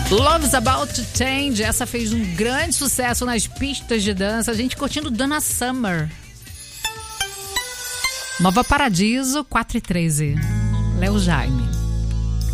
Love's About to Change. Essa fez um grande sucesso nas pistas de dança. A gente curtindo Donna Summer. Nova Paradiso, 4:13. Léo Jaime.